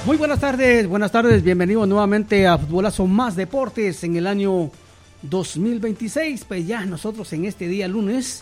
Muy buenas tardes, bienvenidos nuevamente a Futbolazo Más Deportes en el año 2026. Pues ya nosotros en este día lunes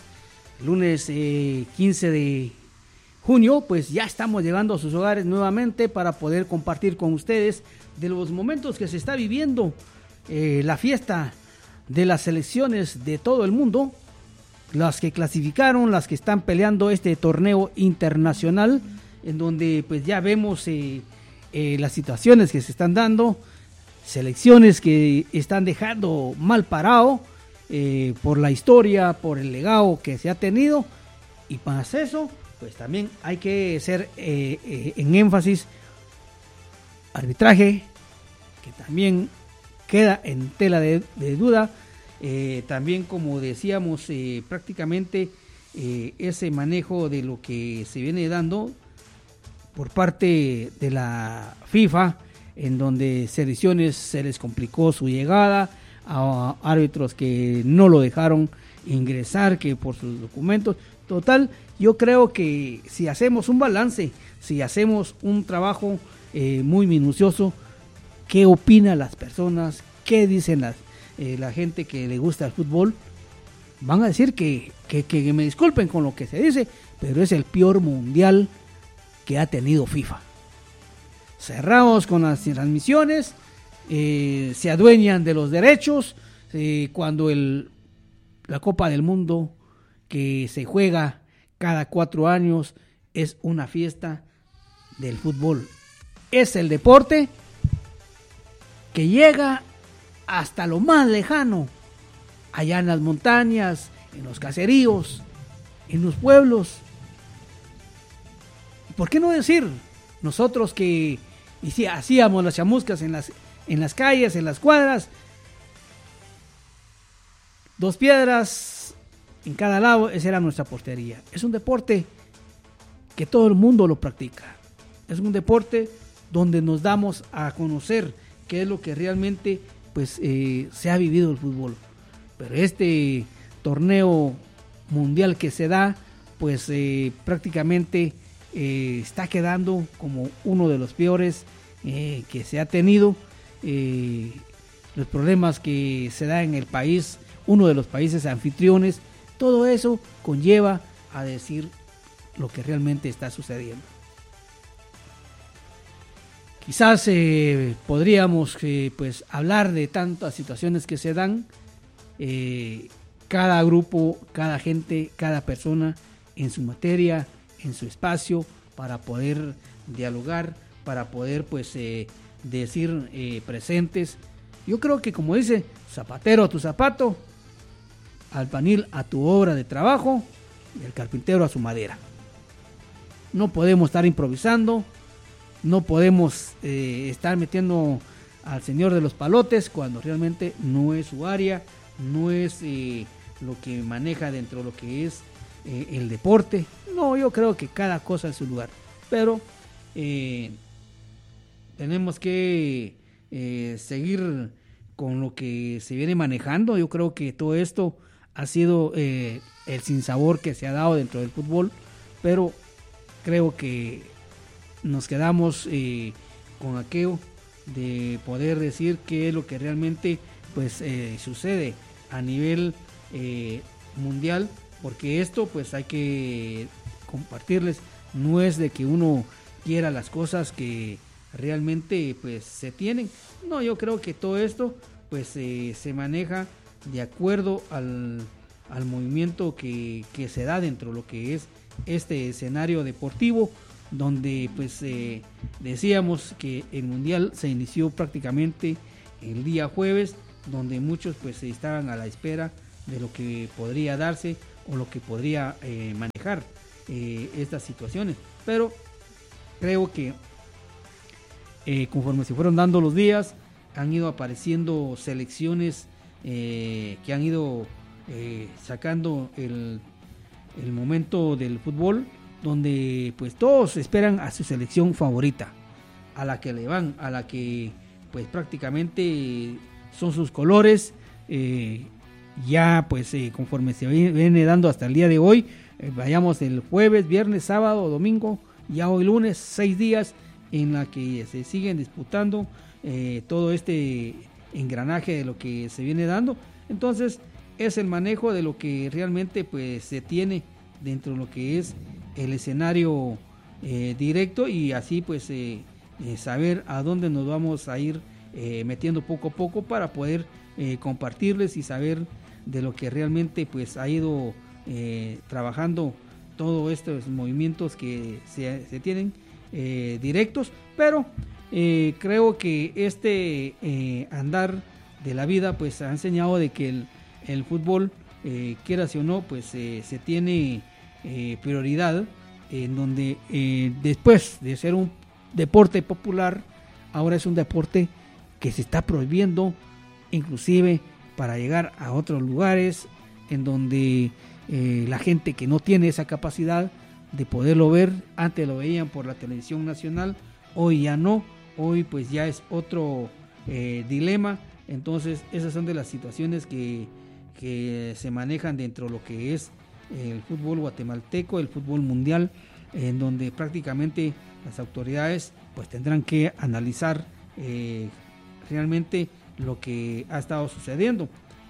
15 de junio, pues ya estamos llegando a sus hogares nuevamente para poder compartir con ustedes de los momentos que se está viviendo la fiesta de las selecciones de todo el mundo, las que clasificaron, las que están peleando este torneo internacional, en donde pues ya vemos las situaciones que se están dando, selecciones que están dejando mal parado por la historia, por el legado que se ha tenido, y para eso pues también hay que ser en énfasis arbitraje, que también queda en tela de duda, también como decíamos prácticamente ese manejo de lo que se viene dando por parte de la FIFA, en donde selecciones se les complicó su llegada, a árbitros que no lo dejaron ingresar, que por sus documentos. Total, yo creo que si hacemos un balance, si hacemos un trabajo muy minucioso, ¿qué opinan las personas? ¿Qué dicen la gente que le gusta el fútbol? Van a decir que me disculpen con lo que se dice, pero es el peor mundial que ha tenido FIFA. Cerrados con las transmisiones, se adueñan de los derechos, cuando la Copa del Mundo que se juega cada 4 años es una fiesta del fútbol. Es el deporte que llega hasta lo más lejano, allá en las montañas, en los caseríos, en los pueblos. ¿Por qué no decir nosotros que hacíamos las chamuscas en las calles, en las cuadras, 2 piedras en cada lado, esa era nuestra portería? Es un deporte que todo el mundo lo practica, es un deporte donde nos damos a conocer qué es lo que realmente pues se ha vivido el fútbol. Pero este torneo mundial que se da, pues prácticamente está quedando como uno de los peores que se ha tenido. Los problemas que se da en el país, uno de los países anfitriones, todo eso conlleva a decir lo que realmente está sucediendo. Quizás podríamos pues hablar de tantas situaciones que se dan, cada grupo, cada gente, cada persona en su materia, en su espacio, para poder dialogar, para poder pues decir presentes. Yo creo que, como dice, zapatero a tu zapato, albañil a tu obra de trabajo y el carpintero a su madera. No podemos estar improvisando, no podemos estar metiendo al señor de los palotes cuando realmente no es su área, no es lo que maneja dentro de lo que es el deporte. No, yo creo que cada cosa en su lugar, pero tenemos que seguir con lo que se viene manejando. Yo creo que todo esto ha sido el sinsabor que se ha dado dentro del fútbol, pero creo que nos quedamos con aquello de poder decir qué es lo que realmente pues sucede a nivel mundial, porque esto pues hay que compartirles. No es de que uno quiera las cosas que realmente pues se tienen. No, yo creo que todo esto pues se maneja de acuerdo al movimiento que se da dentro de lo que es este escenario deportivo, donde pues decíamos que el mundial se inició prácticamente el día jueves, donde muchos pues estaban a la espera de lo que podría darse o lo que podría manejar estas situaciones, pero creo que conforme se fueron dando los días, han ido apareciendo selecciones que han ido sacando el momento del fútbol, donde pues todos esperan a su selección favorita, a la que le van, a la que pues prácticamente son sus colores. Ya pues conforme se viene dando hasta el día de hoy, vayamos el jueves, viernes, sábado, domingo, ya hoy lunes, 6 días en la que se siguen disputando todo este engranaje de lo que se viene dando. Entonces es el manejo de lo que realmente pues se tiene dentro de lo que es el escenario directo, y así pues saber a dónde nos vamos a ir metiendo poco a poco para poder compartirles y saber de lo que realmente pues ha ido trabajando todos estos movimientos que se tienen directos, pero creo que este andar de la vida pues ha enseñado de que el fútbol, quieras o no, pues se tiene prioridad, en donde después de ser un deporte popular, ahora es un deporte que se está prohibiendo, inclusive para llegar a otros lugares en donde la gente que no tiene esa capacidad de poderlo ver, antes lo veían por la televisión nacional, hoy ya no, hoy pues ya es otro dilema. Entonces esas son de las situaciones que se manejan dentro de lo que es el fútbol guatemalteco, el fútbol mundial, en donde prácticamente las autoridades pues tendrán que analizar realmente lo que ha estado sucediendo.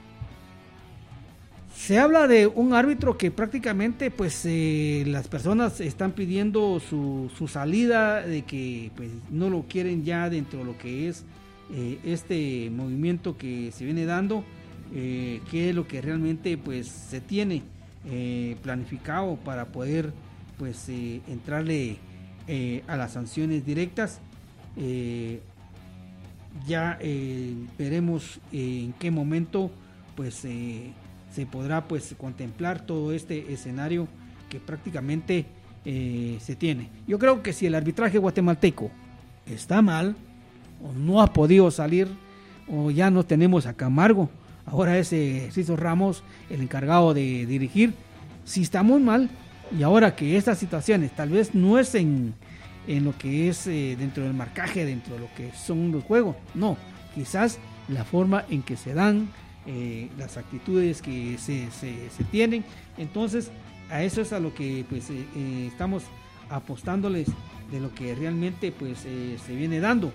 Se habla de un árbitro que prácticamente pues las personas están pidiendo su salida, de que pues no lo quieren ya dentro de lo que es este movimiento que se viene dando, que es lo que realmente pues se tiene planificado para poder pues entrarle a las sanciones directas. Ya veremos en qué momento pues se podrá pues contemplar todo este escenario que prácticamente se tiene. Yo creo que si el arbitraje guatemalteco está mal, o no ha podido salir, o ya no tenemos a Camargo, ahora es Rizo Ramos el encargado de dirigir, si estamos mal, y ahora que estas situaciones tal vez no es en lo que es dentro del marcaje, dentro de lo que son los juegos, no, quizás la forma en que se dan, las actitudes que se tienen. Entonces a eso es a lo que pues estamos apostándoles de lo que realmente pues se viene dando.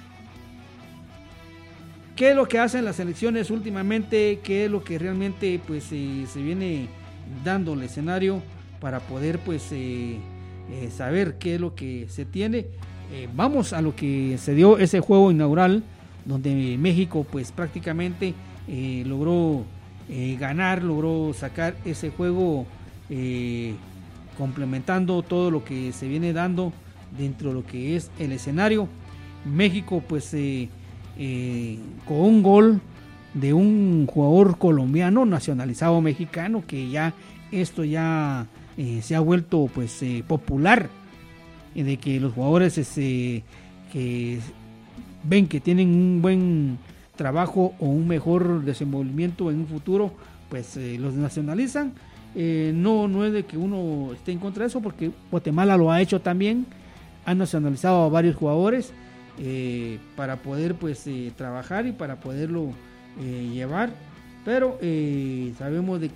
¿Qué es lo que hacen las selecciones últimamente? ¿Qué es lo que realmente pues se viene dando el escenario para poder pues saber qué es lo que se tiene? Vamos a lo que se dio ese juego inaugural, donde México pues prácticamente logró ganar, logró sacar ese juego, complementando todo lo que se viene dando dentro de lo que es el escenario. México pues con un gol de un jugador colombiano nacionalizado mexicano, que ya esto ya se ha vuelto pues popular, de que los jugadores que ven que tienen un buen trabajo o un mejor desenvolvimiento en un futuro, pues los nacionalizan. No es de que uno esté en contra de eso, porque Guatemala lo ha hecho también, ha nacionalizado a varios jugadores para poder pues trabajar y para poderlo llevar, pero sabemos de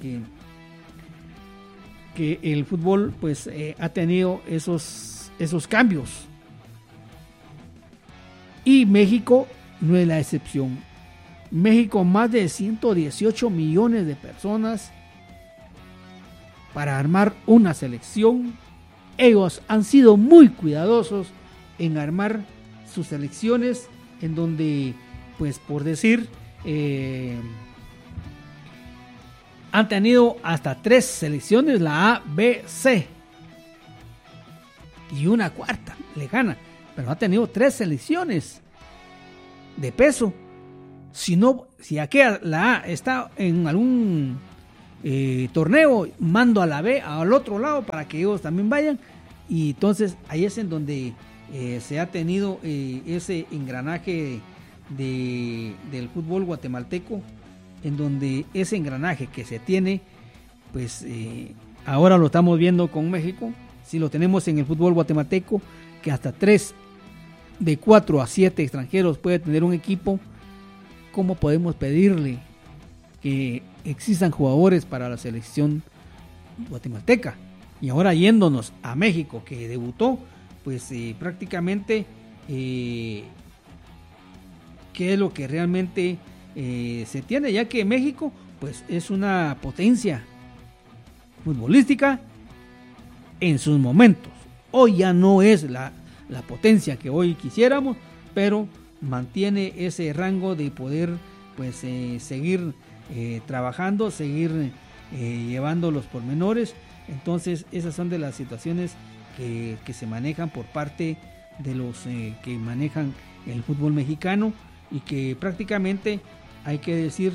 que el fútbol pues ha tenido esos cambios, y México no es la excepción. México, más de 118 millones de personas para armar una selección. Ellos han sido muy cuidadosos en armar sus selecciones, en donde pues por decir han tenido hasta 3 selecciones, la A, B, C y una cuarta lejana, pero ha tenido 3 selecciones de peso. Si aquella, la A, está en algún torneo, mando a la B al otro lado para que ellos también vayan, y entonces ahí es en donde se ha tenido ese engranaje del fútbol guatemalteco, en donde ese engranaje que se tiene pues ahora lo estamos viendo con México. Si lo tenemos en el fútbol guatemalteco, que hasta 3 de 4 a 7 extranjeros puede tener un equipo, ¿cómo podemos pedirle que existan jugadores para la selección guatemalteca? Y ahora yéndonos a México, que debutó, pues prácticamente qué es lo que realmente se tiene, ya que México pues es una potencia futbolística en sus momentos. Hoy ya no es la potencia que hoy quisiéramos, pero mantiene ese rango de poder pues seguir trabajando, seguir llevando los pormenores. Entonces esas son de las situaciones que se manejan por parte de los que manejan el fútbol mexicano, y que prácticamente hay que decir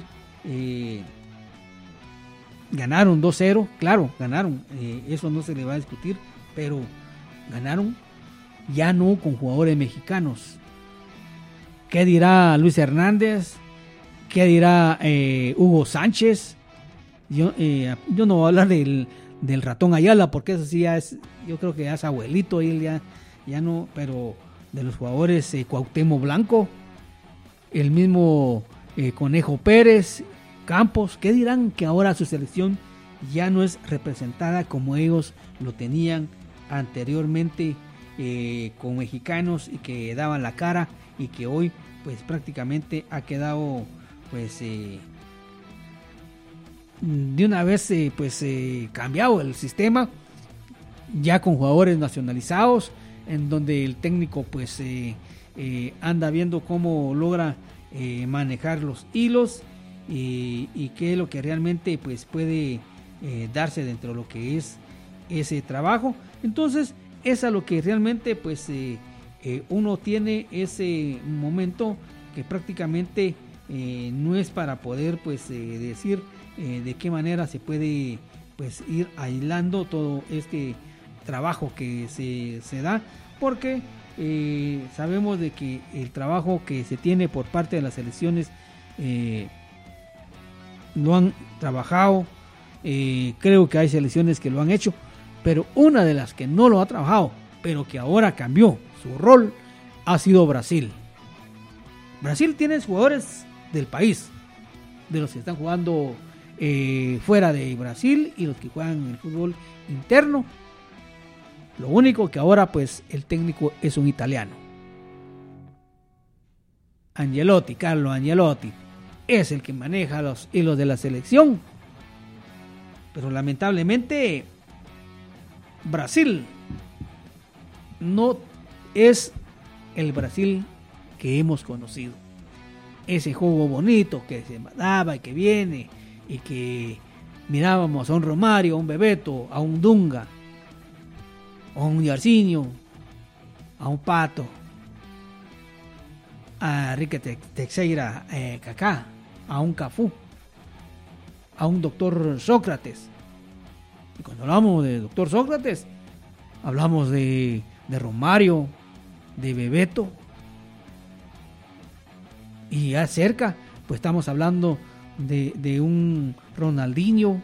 ganaron 2-0, claro, ganaron, eso no se le va a discutir, pero ganaron ya no con jugadores mexicanos. ¿Qué dirá Luis Hernández? ¿Qué dirá Hugo Sánchez? Yo no voy a hablar del ratón Ayala, porque eso sí ya es, yo creo que ya es abuelito, él ya no, pero de los jugadores Cuauhtémoc Blanco, el mismo Conejo Pérez, Campos, ¿qué dirán que ahora su selección ya no es representada como ellos lo tenían anteriormente, con mexicanos y que daban la cara, y que hoy pues prácticamente ha quedado pues de una vez cambiado el sistema, ya con jugadores nacionalizados, en donde el técnico pues anda viendo cómo logra manejar los hilos, y qué es lo que realmente pues puede darse dentro de lo que es ese trabajo. Entonces es a lo que realmente pues uno tiene ese momento que prácticamente no es para poder pues decir de qué manera se puede pues ir aislando todo este trabajo que se da, porque sabemos de que el trabajo que se tiene por parte de las selecciones lo han trabajado, creo que hay selecciones que lo han hecho, pero una de las que no lo ha trabajado, pero que ahora cambió su rol, ha sido Brasil. Brasil tiene jugadores del país, de los que están jugando fuera de Brasil y los que juegan en el fútbol interno. Lo único que ahora pues el técnico es un italiano. Ancelotti, Carlo Ancelotti, es el que maneja los hilos de la selección. Pero lamentablemente Brasil no es el Brasil que hemos conocido. Ese juego bonito que se daba y que viene, y que mirábamos a un Romario, a un Bebeto, a un Dunga, a un Yarcinho, a un Pato, a Enrique Teixeira, Kaká, a un Cafú, a un doctor Sócrates. Y cuando hablamos de doctor Sócrates, hablamos de Romario, de Bebeto, y ya cerca pues estamos hablando de un Ronaldinho,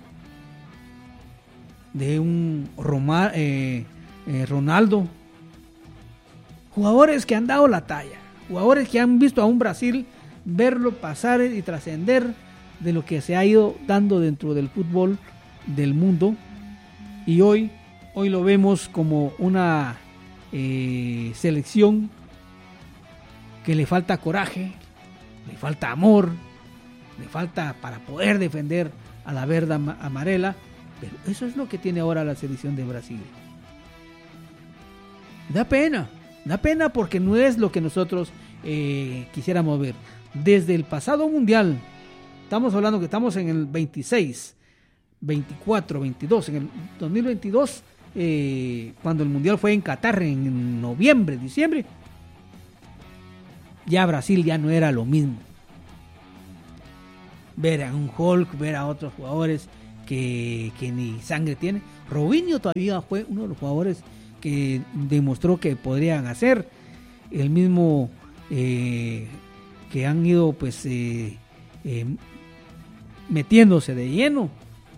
de un Ronaldo, jugadores que han dado la talla, jugadores que han visto a un Brasil verlo pasar y trascender de lo que se ha ido dando dentro del fútbol del mundo, y hoy lo vemos como una selección que le falta coraje, le falta amor, le falta para poder defender a la verde amarela. Pero eso es lo que tiene ahora la selección de Brasil. Da pena porque no es lo que nosotros quisiéramos ver. Desde el pasado mundial, estamos hablando que estamos en el 26, 24, 22, en el 2022, cuando el mundial fue en Qatar en noviembre, diciembre, ya Brasil ya no era lo mismo. Ver a un Hulk, ver a otros jugadores que ni sangre tiene. Robinho todavía fue uno de los jugadores que demostró que podrían hacer. El mismo que han ido pues metiéndose de lleno.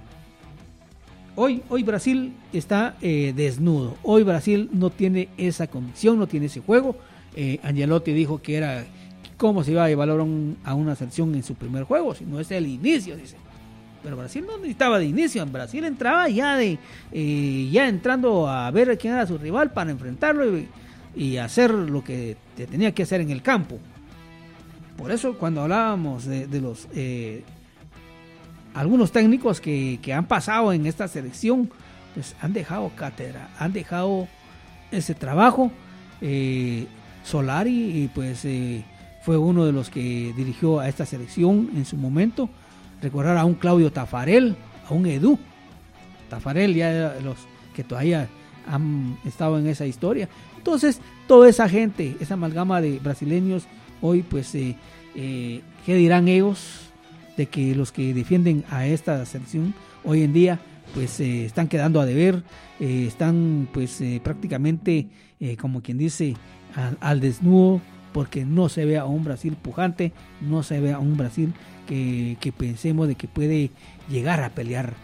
Hoy Brasil está desnudo. Hoy Brasil no tiene esa convicción, no tiene ese juego. Ancelotti dijo que era cómo se iba a evaluar a una selección en su primer juego, si no es el inicio, dice. pero Brasil no necesitaba de inicio. En Brasil entraba ya ya entrando a ver quién era su rival para enfrentarlo y hacer lo que tenía que hacer en el campo. Por eso cuando hablábamos de los algunos técnicos que han pasado en esta selección, pues han dejado cátedra, han dejado ese trabajo. Solari pues fue uno de los que dirigió a esta selección en su momento. Recordar a un Claudio Taffarel, a un Edu Taffarel, ya los que todavía han estado en esa historia. Entonces, toda esa gente, esa amalgama de brasileños, hoy pues, ¿qué dirán ellos de que los que defienden a esta selección hoy en día pues están quedando a deber, están pues prácticamente como quien dice al desnudo, porque no se ve a un Brasil pujante, no se ve a un Brasil que pensemos de que puede llegar a pelear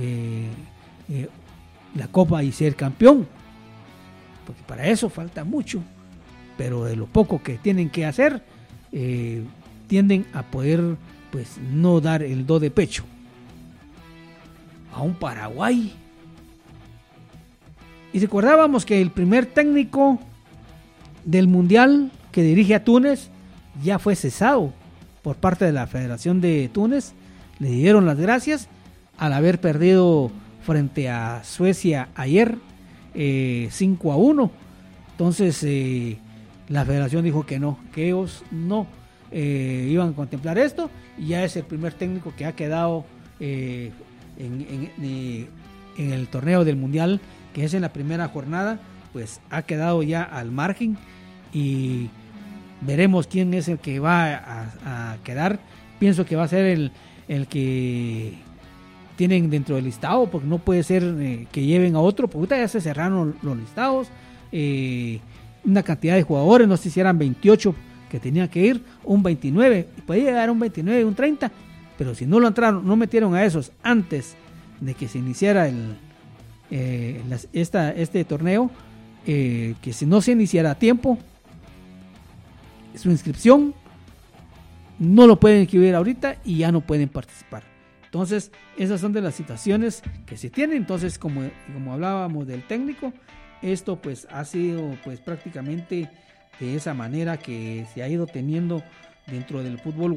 la Copa y ser campeón, porque para eso falta mucho, pero de lo poco que tienen que hacer tienden a poder pues no dar el do de pecho a un Paraguay. Y recordábamos que el primer técnico del Mundial que dirige a Túnez ya fue cesado por parte de la Federación de Túnez. Le dieron las gracias al haber perdido frente a Suecia ayer 5-1. Entonces la Federación dijo que no, que ellos no iban a contemplar esto, y ya es el primer técnico que ha quedado en el torneo del Mundial, que es en la primera jornada, pues ha quedado ya al margen, y veremos quién es el que va a quedar. Pienso que va a ser el que tienen dentro del listado, porque no puede ser que lleven a otro, porque ahorita ya se cerraron los listados, una cantidad de jugadores, no sé si eran 28 que tenían que ir, un 29, podía llegar a un 29, un 30, pero si no lo entraron, no metieron a esos antes de que se iniciara este torneo, que si no se iniciara a tiempo su inscripción, no lo pueden inscribir ahorita y ya no pueden participar. Entonces esas son de las situaciones que se tienen. Entonces como hablábamos del técnico, esto pues ha sido pues prácticamente de esa manera que se ha ido teniendo dentro del fútbol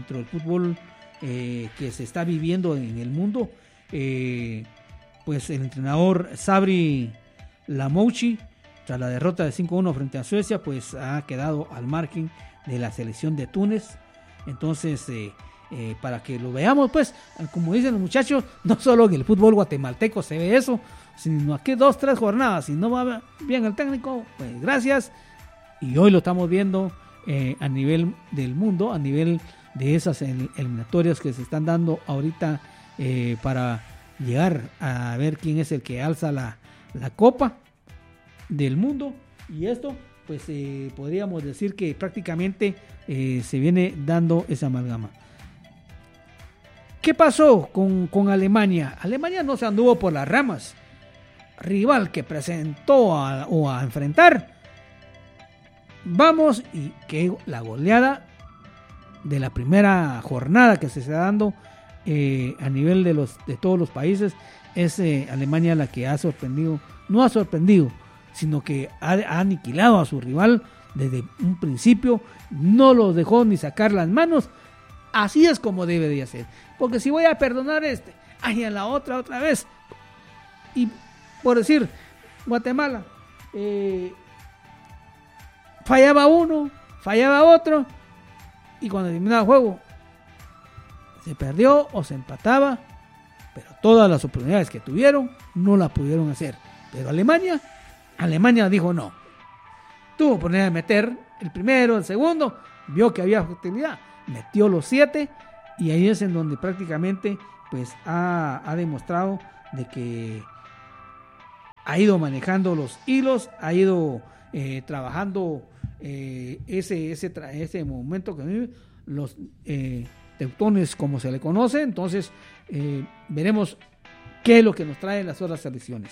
que se está viviendo en el mundo. Pues el entrenador Sabri Lamouchi, tras la derrota de 5-1 frente a Suecia, pues ha quedado al margen de la selección de Túnez. Entonces para que lo veamos, pues como dicen los muchachos, no solo en el fútbol guatemalteco se ve eso, sino aquí 2-3 jornadas, si no va bien el técnico, pues gracias. Y hoy lo estamos viendo a nivel del mundo, a nivel de esas eliminatorias que se están dando ahorita para llegar a ver quién es el que alza la Copa del Mundo. Y esto pues podríamos decir que prácticamente se viene dando esa amalgama. ¿Qué pasó con Alemania? Alemania no se anduvo por las ramas. Rival que presentó a enfrentar, vamos, y que la goleada de la primera jornada que se está dando a nivel de todos los países es Alemania la que ha sorprendido, no ha sorprendido, sino que ha aniquilado a su rival desde un principio, no los dejó ni sacar las manos. Así es como debe de hacer, porque si voy a perdonar ay, a la otra vez, y por decir Guatemala fallaba uno, fallaba otro, y cuando terminaba el juego se perdió o se empataba, pero todas las oportunidades que tuvieron no la pudieron hacer. Pero Alemania dijo no, tuvo oportunidad de meter el primero, el segundo, vio que había utilidad, metió los 7, y ahí es en donde prácticamente pues ha demostrado de que ha ido manejando los hilos, ha ido trabajando ese momento que vive los teutones, como se le conoce. Entonces veremos qué es lo que nos traen las otras selecciones.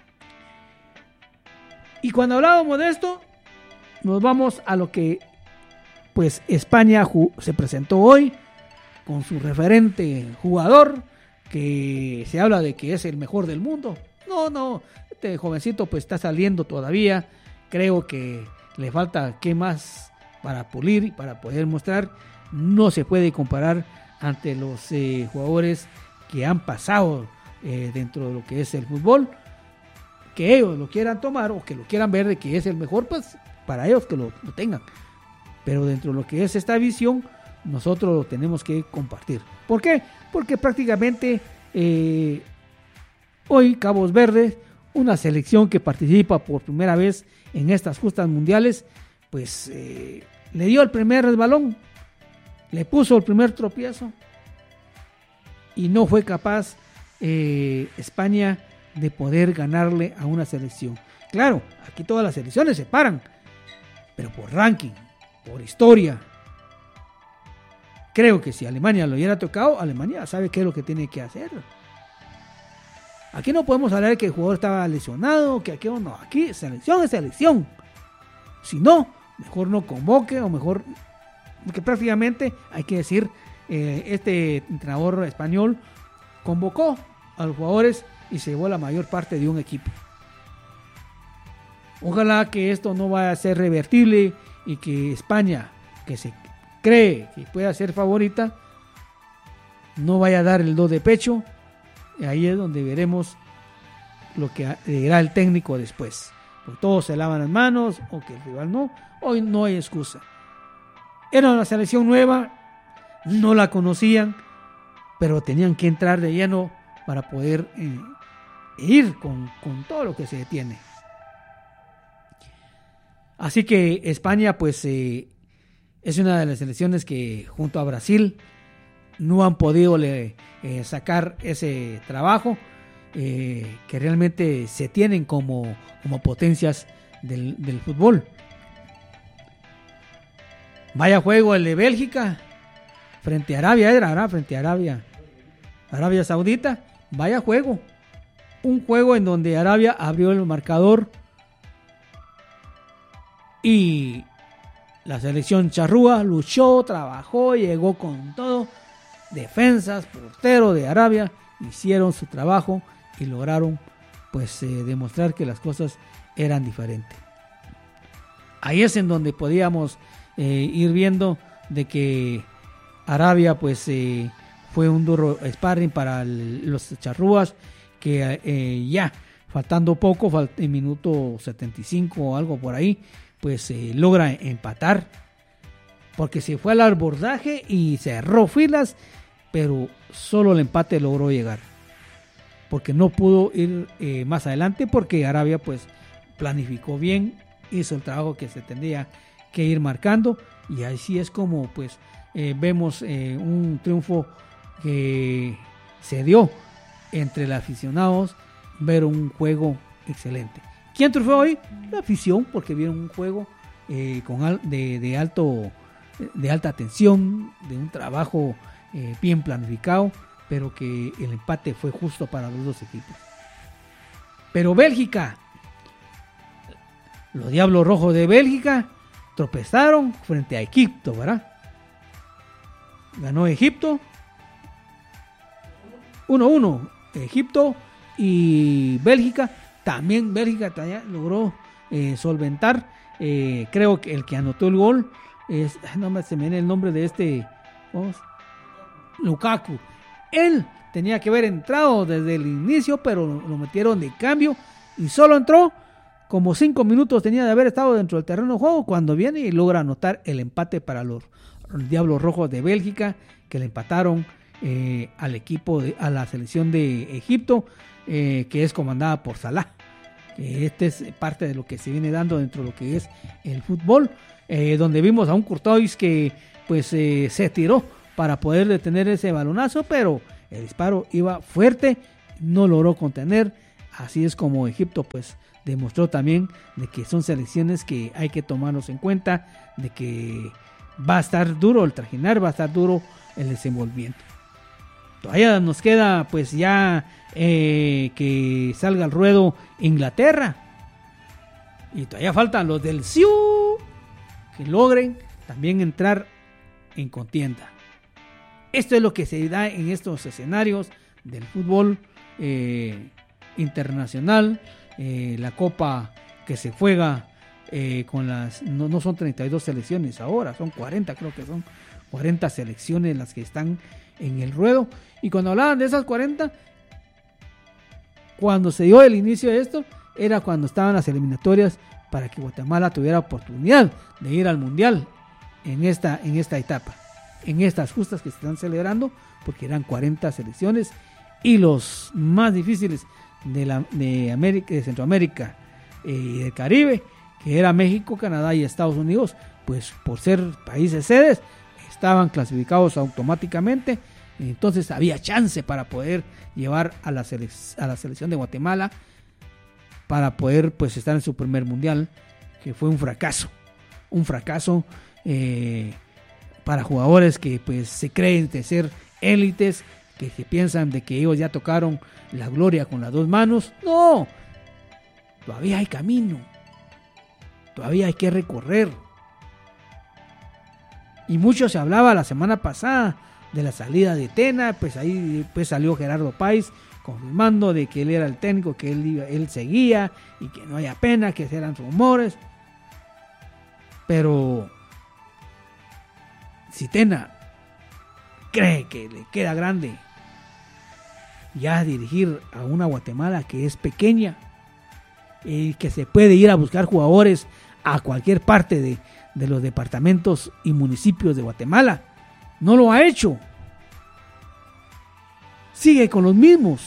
Y cuando hablábamos de esto, nos vamos a lo que pues España se presentó hoy con su referente jugador, que se habla de que es el mejor del mundo. No, este jovencito pues está saliendo todavía, creo que le falta qué más para pulir y para poder mostrar. No se puede comparar ante los jugadores que han pasado dentro de lo que es el fútbol, que ellos lo quieran tomar o que lo quieran ver de que es el mejor, pues para ellos que lo tengan, pero dentro de lo que es esta visión nosotros lo tenemos que compartir. ¿Por qué? Porque prácticamente hoy Cabos Verdes, una selección que participa por primera vez en estas justas mundiales, pues le dio el primer resbalón, le puso el primer tropiezo y no fue capaz España de poder ganarle a una selección. Claro, aquí todas las selecciones se paran, pero por ranking, por historia. Creo que si Alemania lo hubiera tocado, Alemania sabe qué es lo que tiene que hacer. Aquí no podemos hablar de que el jugador estaba lesionado, que aquello no. Aquí selección es selección. Si no, mejor no convoque o mejor... Porque prácticamente, hay que decir, este entrenador español convocó a los jugadores y se llevó la mayor parte de un equipo. Ojalá que esto no vaya a ser revertible y que España, que se cree que pueda ser favorita, no vaya a dar el do de pecho. Y ahí es donde veremos lo que dirá el técnico después. Porque todos se lavan las manos o que el rival no. Hoy no hay excusa. Era una selección nueva, no la conocían, pero tenían que entrar de lleno para poder ir con todo lo que se tiene. Así que España pues es una de las selecciones que junto a Brasil no han podido sacar ese trabajo que realmente se tienen como potencias del fútbol. Vaya juego el de Bélgica frente a Arabia Saudita. Vaya juego, un juego en donde Arabia abrió el marcador y la selección charrúa luchó, trabajó, llegó con todo. Defensas, portero de Arabia hicieron su trabajo y lograron pues demostrar que las cosas eran diferentes. Ahí es en donde podíamos ir viendo de que Arabia pues fue un duro sparring para los charrúas, que ya faltando poco, en minuto 75 o algo por ahí, pues logra empatar, porque se fue al abordaje y cerró filas, pero solo el empate logró llegar, porque no pudo ir más adelante, porque Arabia pues planificó bien, hizo el trabajo que se tendría que ir marcando, y así es como pues vemos un triunfo que se dio entre los aficionados, ver un juego excelente. ¿Quién triunfó hoy? La afición, porque vieron un juego de alta tensión, de un trabajo bien planificado, pero que el empate fue justo para los dos equipos. Pero Bélgica, los Diablos Rojos de Bélgica tropezaron frente a Egipto, ¿verdad? Ganó Egipto 1-1. Egipto y Bélgica. También Bélgica logró solventar. Creo que el que anotó el gol no se me viene el nombre de este. Lukaku. Él tenía que haber entrado desde el inicio, pero lo metieron de cambio y solo entró. Como 5 minutos tenía de haber estado dentro del terreno de juego cuando viene y logra anotar el empate para los Diablos Rojos de Bélgica, que le empataron al equipo a la selección de Egipto, que es comandada por Salah. Este es parte de lo que se viene dando dentro de lo que es el fútbol, donde vimos a un Courtois que pues se tiró para poder detener ese balonazo, pero el disparo iba fuerte, no logró contener. Así es como Egipto pues demostró también de que son selecciones que hay que tomarlos en cuenta, de que va a estar duro el trajinar, va a estar duro el desenvolvimiento. Todavía nos queda pues ya que salga al ruedo Inglaterra, y todavía faltan los del SIU que logren también entrar en contienda. Esto es lo que se da en estos escenarios del fútbol internacional, la copa que se juega con las, no son 32 selecciones ahora, son 40, creo que son 40 selecciones las que están en el ruedo. Y cuando hablaban de esas 40, cuando se dio el inicio de esto, era cuando estaban las eliminatorias para que Guatemala tuviera oportunidad de ir al Mundial en esta etapa, en estas justas que se están celebrando, porque eran 40 selecciones, y los más difíciles de Centroamérica y del Caribe, que era México, Canadá y Estados Unidos, pues por ser países sedes, estaban clasificados automáticamente. Entonces había chance para poder llevar a la selección de Guatemala para poder pues estar en su primer mundial, que fue un fracaso para jugadores que pues se creen de ser élites, que piensan de que ellos ya tocaron la gloria con las dos manos. No, todavía hay camino, todavía hay que recorrer. Y mucho se hablaba la semana pasada de la salida de Tena, pues ahí pues salió Gerardo Páez confirmando de que él era el técnico, que él seguía y que no haya pena, que eran rumores. Pero si Tena cree que le queda grande ya dirigir a una Guatemala que es pequeña y que se puede ir a buscar jugadores a cualquier parte de los departamentos y municipios de Guatemala, no lo ha hecho. Sigue con los mismos,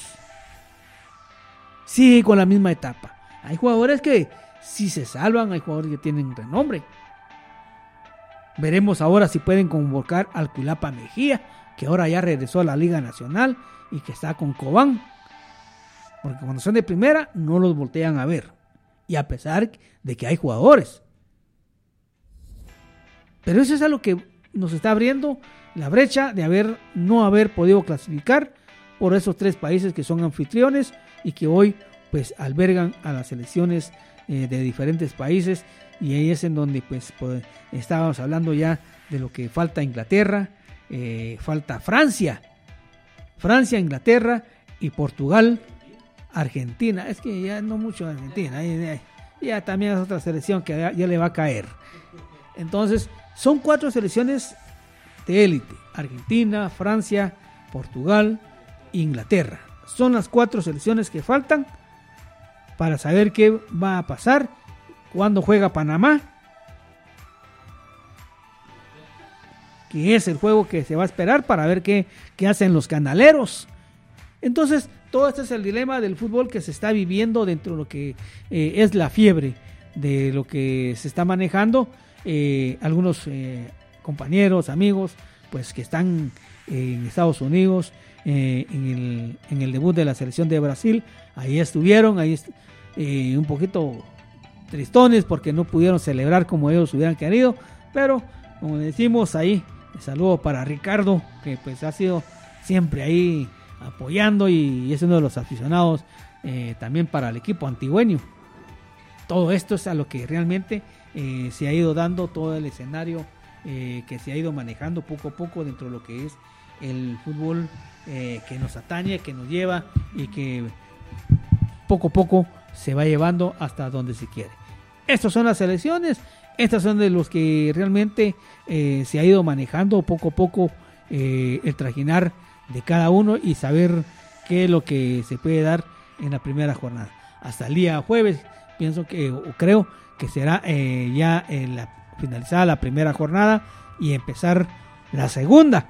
sigue con la misma etapa. Hay jugadores que sí se salvan, hay jugadores que tienen renombre. Veremos ahora si pueden convocar al Cuilapa Mejía, que ahora ya regresó a la Liga Nacional y que está con Cobán, porque cuando son de primera no los voltean a ver, y a pesar de que hay jugadores. Pero eso es a lo que nos está abriendo la brecha de no haber podido clasificar por esos 3 países que son anfitriones y que hoy pues albergan a las selecciones de diferentes países. Y ahí es en donde pues estábamos hablando ya de lo que falta Inglaterra, falta Francia, Inglaterra y Portugal, Argentina. Es que ya no mucho Argentina, ya también es otra selección que ya le va a caer. Entonces son 4 selecciones de élite: Argentina, Francia, Portugal, Inglaterra. Son las 4 selecciones que faltan para saber qué va a pasar cuando juega Panamá, que es el juego que se va a esperar para ver qué hacen los canaleros. Entonces, todo este es el dilema del fútbol que se está viviendo dentro de lo que es la fiebre de lo que se está manejando. Algunos compañeros, amigos, pues que están en Estados Unidos, en el debut de la selección de Brasil, ahí estuvieron, un poquito tristones porque no pudieron celebrar como ellos hubieran querido, pero como decimos ahí, un saludo para Ricardo, que pues ha sido siempre ahí apoyando y es uno de los aficionados también para el equipo antigüeño. Todo esto es a lo que realmente se ha ido dando, todo el escenario que se ha ido manejando poco a poco dentro de lo que es el fútbol que nos atañe, que nos lleva y que poco a poco se va llevando hasta donde se quiere. Estas son las selecciones, estas son de los que realmente se ha ido manejando poco a poco el trajinar de cada uno y saber qué es lo que se puede dar en la primera jornada. Hasta el día jueves creo que será ya finalizada la primera jornada y empezar la segunda,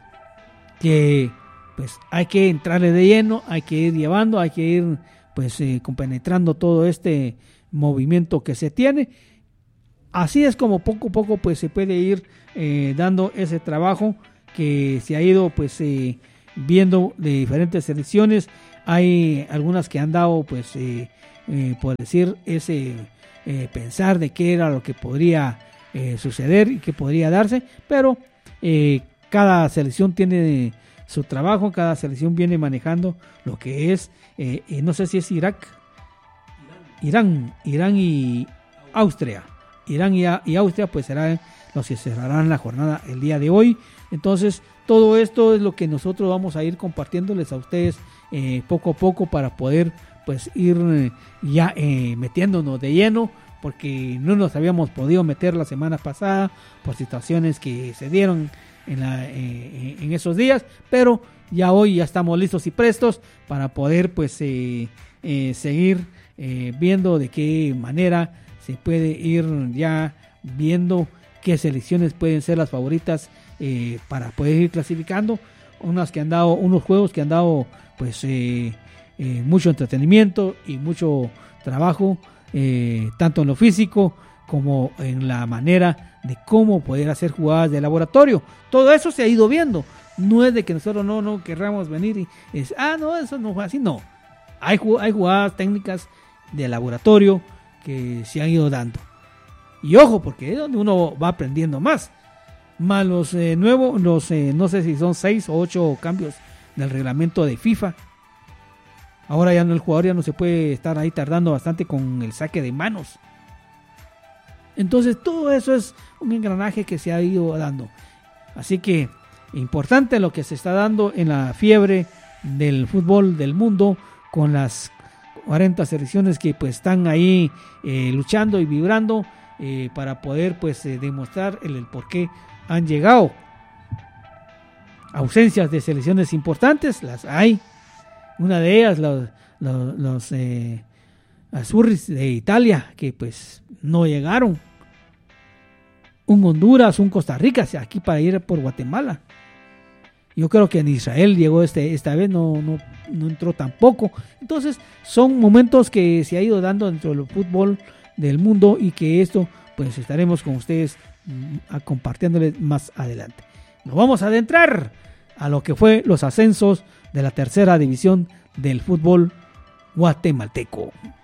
que pues hay que entrarle de lleno, hay que ir llevando, hay que ir pues compenetrando todo este movimiento que se tiene. Así es como poco a poco pues se puede ir dando ese trabajo que se ha ido pues viendo de diferentes selecciones. Hay algunas que han dado pues por decir ese pensar de qué era lo que podría suceder y qué podría darse, pero cada selección tiene su trabajo, cada selección viene manejando lo que es no sé si es Irán y Austria Irán y Austria pues serán los que cerrarán la jornada el día de hoy. Entonces todo esto es lo que nosotros vamos a ir compartiéndoles a ustedes poco a poco para poder pues ir ya metiéndonos de lleno, porque no nos habíamos podido meter la semana pasada por situaciones que se dieron en esos días, pero ya hoy ya estamos listos y prestos para poder pues seguir viendo de qué manera se puede ir ya viendo qué selecciones pueden ser las favoritas para poder ir clasificando. Unos juegos que han dado pues mucho entretenimiento y mucho trabajo, tanto en lo físico como en la manera de cómo poder hacer jugadas de laboratorio. Todo eso se ha ido viendo. No es de que nosotros no querramos venir y no, eso no fue así. No, hay jugadas técnicas de laboratorio que se han ido dando. Y ojo, porque es donde uno va aprendiendo más los nuevos, no sé si son 6 o 8 cambios del reglamento de FIFA. Ahora ya el jugador ya no se puede estar ahí tardando bastante con el saque de manos. Entonces todo eso es un engranaje que se ha ido dando. Así que importante lo que se está dando en la fiebre del fútbol del mundo, con las 40 selecciones que pues están ahí luchando y vibrando para poder pues demostrar el por qué han llegado. Ausencias de selecciones importantes las hay. Una de ellas los Azzurris de Italia, que pues no llegaron. Un Honduras, un Costa Rica, aquí para ir por Guatemala. Yo creo que en Israel llegó esta vez, no entró tampoco. Entonces son momentos que se ha ido dando dentro del fútbol del mundo, y que esto pues estaremos con ustedes compartiéndoles más adelante. Nos vamos a adentrar a lo que fue los ascensos de la tercera división del fútbol guatemalteco.